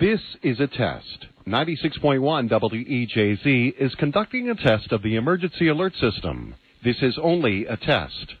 This is a test. 96.1 WEJZ is conducting a test of the emergency alert system. This is only a test.